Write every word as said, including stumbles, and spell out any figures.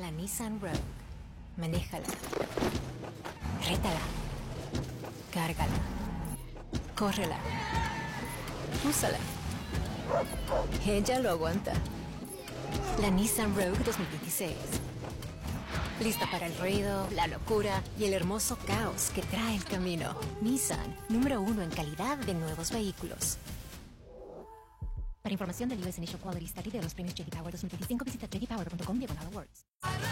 La Nissan Rogue. Manéjala. Rétala. Cárgala. Córrela. Úsala. Ella lo aguanta. La Nissan Rogue dos mil veintiséis. Lista para el ruido, la locura y el hermoso caos que trae el camino. Nissan, número uno en calidad de nuevos vehículos. Para información del U S Initial Quality Study de los premios J D Power dos mil veinticinco, visita j d power punto com diagonal awards.